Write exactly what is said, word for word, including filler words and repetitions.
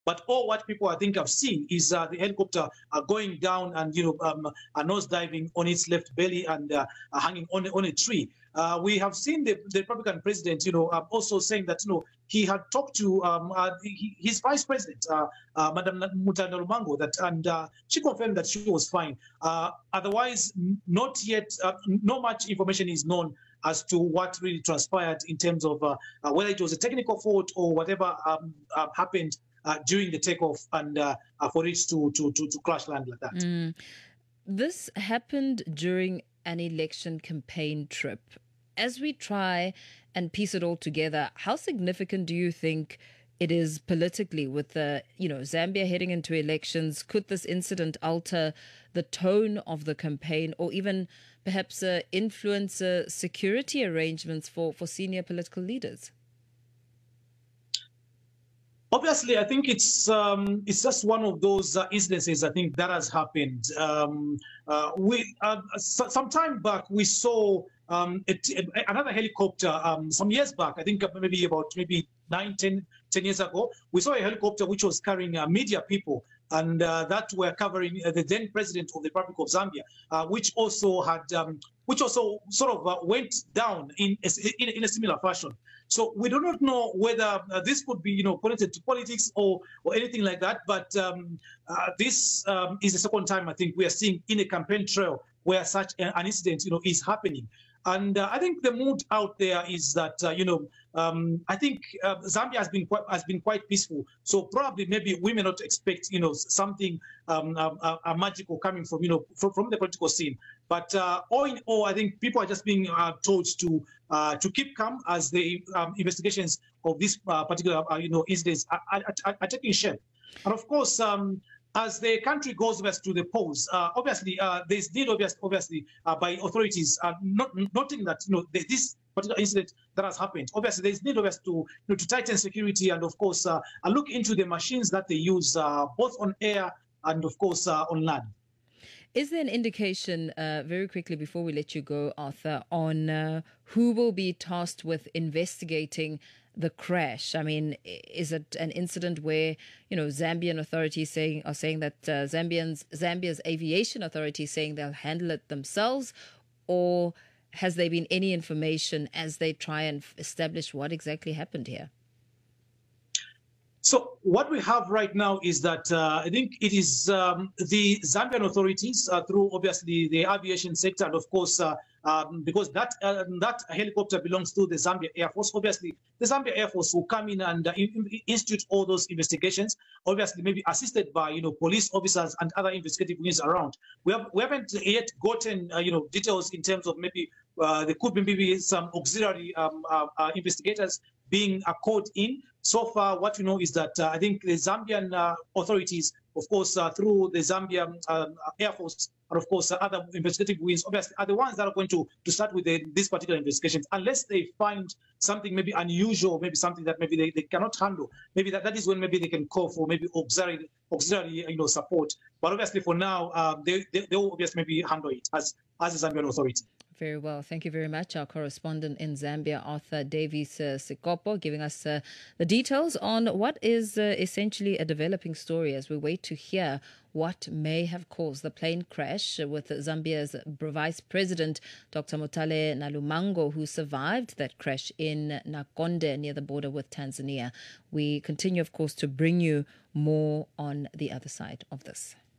But all what people I think have seen is uh, the helicopter uh, going down and you know um, uh, nose diving on its left belly and uh, uh, hanging on on a tree. Uh, we have seen the, the Republican president, you know, uh, also saying that you know he had talked to um, uh, his vice president, uh, uh, Madam Mutanda Lumango, that and uh, she confirmed that she was fine. Uh, otherwise, not yet, uh, no much information is known as to what really transpired in terms of uh, uh, whether it was a technical fault or whatever um, uh, happened uh, during the takeoff and uh, uh, for it to, to, to, to crash land like that. Mm. This happened during an election campaign trip. As we try and piece it all together, how significant do you think it is politically with the, you know, Zambia heading into elections? Could this incident alter the tone of the campaign or even perhaps uh, influence uh, security arrangements for, for senior political leaders? Obviously, I think it's um, it's just one of those uh, instances. I think that has happened. Um, uh, we uh, so, some time back we saw um, a, a, another helicopter um, some years back. I think maybe about maybe nine, ten, ten years ago. We saw a helicopter which was carrying uh, media people, and uh, that were covering uh, the then president of the Republic of Zambia, uh, which also had um, which also sort of uh, went down in a, in, in a similar fashion. So we do not know whether uh, this could be, you know, connected to politics or or anything like that. But um, uh, this um, is the second time I think we are seeing in a campaign trail where such an incident, you know, is happening. And uh, I think the mood out there is that, uh, you know, um, I think uh, Zambia has been quite, has been quite peaceful. So probably maybe we may not expect, you know, something um, uh, uh, magical coming from, you know, from, from the political scene. But uh, all in all, I think people are just being uh, told to uh, to keep calm as the um, investigations of this uh, particular, uh, you know, incidents are, are, are, are taking shape. And of course, um, as the country goes west to the polls, uh, obviously uh, there's need obviously, obviously uh, by authorities uh, not, noting that you know this particular incident that has happened. Obviously, there's need obviously to you know, to tighten security and of course uh, look into the machines that they use uh, both on air and of course uh, on land. Is there an indication, uh, very quickly before we let you go, Arthur, on uh, who will be tasked with investigating the crash? I mean, is it an incident where, you know, Zambian authorities saying are saying that uh, Zambians Zambia's aviation authorities saying they'll handle it themselves, or has there been any information as they try and establish what exactly happened here? So what we have right now is that uh, I think it is um, the Zambian authorities uh, through obviously the aviation sector, and of course uh, um, because that uh, that helicopter belongs to the Zambia Air Force. Obviously, the Zambia Air Force will come in and uh, institute all those investigations. Obviously, maybe assisted by you know police officers and other investigative units around. We have we haven't yet gotten uh, you know details in terms of maybe uh, there could be maybe some auxiliary um, uh, uh, investigators being uh, called in. So far, what we know is that uh, I think the Zambian uh, authorities, of course, uh, through the Zambian uh, Air Force, and of course, uh, other investigative wings, obviously, are the ones that are going to, to start with the, this particular investigation, unless they find something maybe unusual, maybe something that maybe they, they cannot handle. Maybe that, that is when maybe they can call for maybe auxiliary, auxiliary you know, support. But obviously, for now, um, they, they, they will obviously maybe handle it as, as the Zambian authority. Very well. Thank you very much. Our correspondent in Zambia, Arthur Davies uh, Sikopo, giving us uh, the details on what is uh, essentially a developing story as we wait to hear what may have caused the plane crash with Zambia's Vice President, Doctor Mutale Nalumango, who survived that crash in Nakonde near the border with Tanzania. We continue, of course, to bring you more on the other side of this.